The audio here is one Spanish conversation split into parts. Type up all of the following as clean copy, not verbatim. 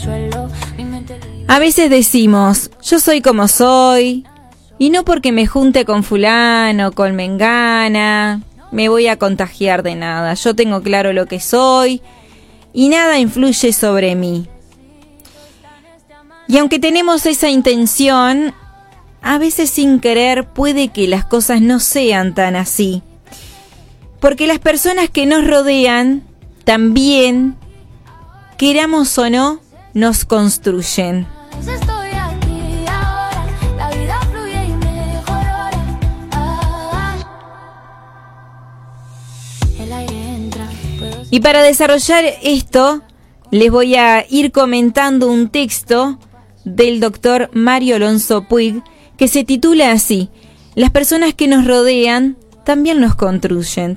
A veces decimos, yo soy como soy, y no porque me junte con fulano, con mengana, me voy a contagiar de nada. Yo tengo claro lo que soy, y nada influye sobre mí. Y aunque tenemos esa intención, a veces sin querer puede que las cosas no sean tan así. Porque las personas que nos rodean también, queramos o no, nos construyen. Y para desarrollar esto, les voy a ir comentando un texto del doctor Mario Alonso Puig, que se titula así: las personas que nos rodean también nos construyen,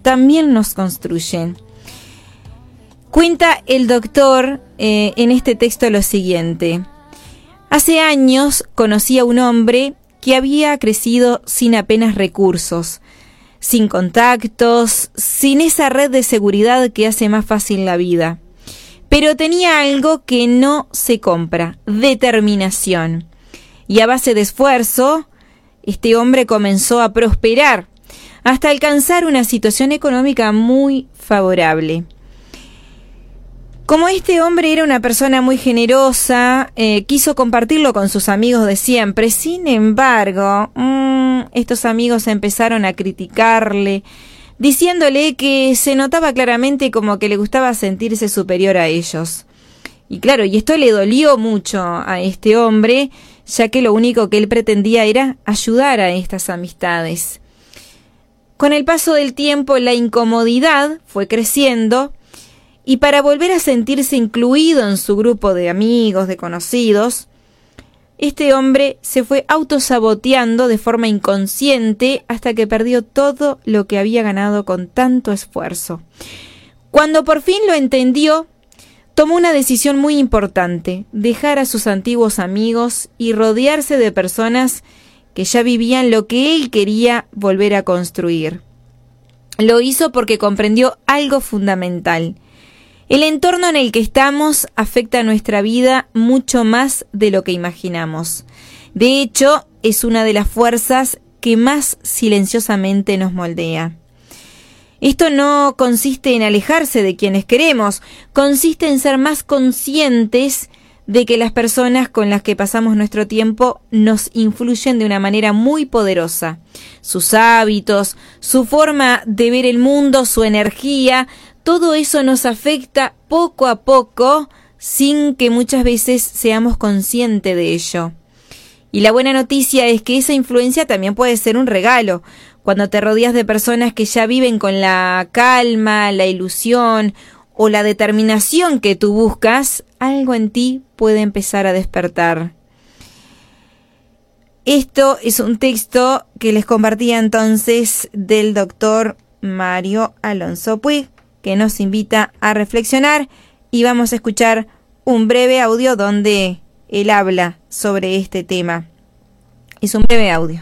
Cuenta el doctor en este texto lo siguiente: hace años conocí a un hombre que había crecido sin apenas recursos, sin contactos, sin esa red de seguridad que hace más fácil la vida. Pero tenía algo que no se compra: determinación. Y a base de esfuerzo, este hombre comenzó a prosperar hasta alcanzar una situación económica muy favorable. Como este hombre era una persona muy generosa, quiso compartirlo con sus amigos de siempre. Sin embargo, estos amigos empezaron a criticarle, diciéndole que se notaba claramente como que le gustaba sentirse superior a ellos. Y claro, y esto le dolió mucho a este hombre, ya que lo único que él pretendía era ayudar a estas amistades. Con el paso del tiempo, la incomodidad fue creciendo, y para volver a sentirse incluido en su grupo de amigos, de conocidos, este hombre se fue autosaboteando de forma inconsciente hasta que perdió todo lo que había ganado con tanto esfuerzo. Cuando por fin lo entendió, tomó una decisión muy importante: dejar a sus antiguos amigos y rodearse de personas que ya vivían lo que él quería volver a construir. Lo hizo porque comprendió algo fundamental: el entorno en el que estamos afecta nuestra vida mucho más de lo que imaginamos. De hecho, es una de las fuerzas que más silenciosamente nos moldea. Esto no consiste en alejarse de quienes queremos, consiste en ser más conscientes de que las personas con las que pasamos nuestro tiempo nos influyen de una manera muy poderosa. Sus hábitos, su forma de ver el mundo, su energía, todo eso nos afecta poco a poco sin que muchas veces seamos conscientes de ello. Y la buena noticia es que esa influencia también puede ser un regalo. Cuando te rodeas de personas que ya viven con la calma, la ilusión o la determinación que tú buscas, algo en ti puede empezar a despertar. Esto es un texto que les compartía entonces del doctor Mario Alonso Puig, que nos invita a reflexionar, y vamos a escuchar un breve audio donde él habla sobre este tema. Es un breve audio.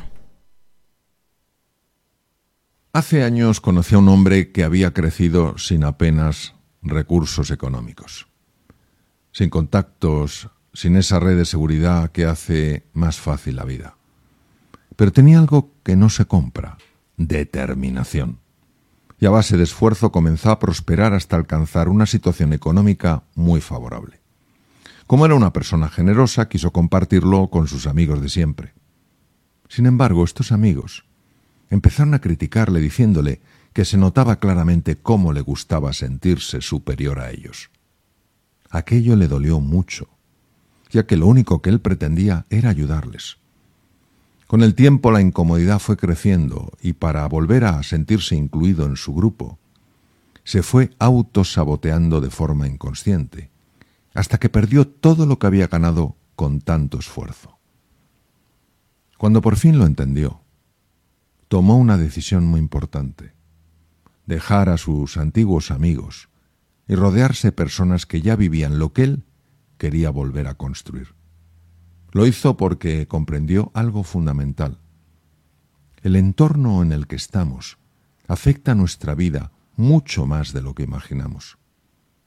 Hace años conocí a un hombre que había crecido sin apenas recursos económicos, sin contactos, sin esa red de seguridad que hace más fácil la vida. Pero tenía algo que no se compra: determinación. Y a base de esfuerzo comenzó a prosperar hasta alcanzar una situación económica muy favorable. Como era una persona generosa, quiso compartirlo con sus amigos de siempre. Sin embargo, estos amigos empezaron a criticarle diciéndole que se notaba claramente cómo le gustaba sentirse superior a ellos. Aquello le dolió mucho, ya que lo único que él pretendía era ayudarles. Con el tiempo la incomodidad fue creciendo y para volver a sentirse incluido en su grupo, se fue autosaboteando de forma inconsciente, hasta que perdió todo lo que había ganado con tanto esfuerzo. Cuando por fin lo entendió, tomó una decisión muy importante: dejar a sus antiguos amigos y rodearse de personas que ya vivían lo que él quería volver a construir. Lo hizo porque comprendió algo fundamental: el entorno en el que estamos afecta nuestra vida mucho más de lo que imaginamos.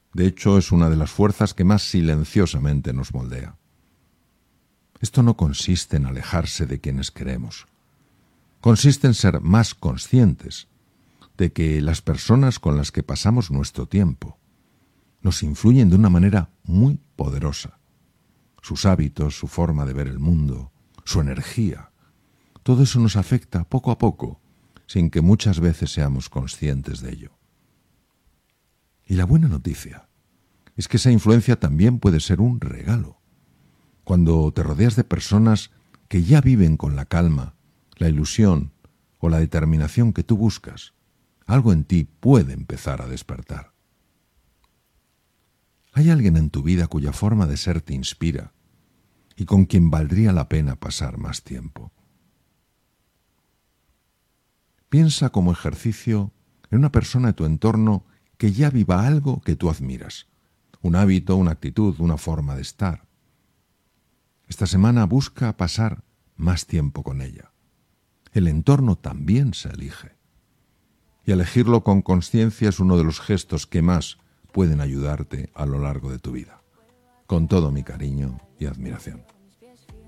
De hecho, es una de las fuerzas que más silenciosamente nos moldea. Esto no consiste en alejarse de quienes queremos. Consiste en ser más conscientes de que las personas con las que pasamos nuestro tiempo nos influyen de una manera muy poderosa. Sus hábitos, su forma de ver el mundo, su energía, todo eso nos afecta poco a poco, sin que muchas veces seamos conscientes de ello. Y la buena noticia es que esa influencia también puede ser un regalo. Cuando te rodeas de personas que ya viven con la calma, la ilusión o la determinación que tú buscas, algo en ti puede empezar a despertar. ¿Hay alguien en tu vida cuya forma de ser te inspira y con quien valdría la pena pasar más tiempo? Piensa como ejercicio en una persona de tu entorno que ya viva algo que tú admiras, un hábito, una actitud, una forma de estar. Esta semana busca pasar más tiempo con ella. El entorno también se elige. Y elegirlo con consciencia es uno de los gestos que más pueden ayudarte a lo largo de tu vida. Con todo mi cariño y admiración.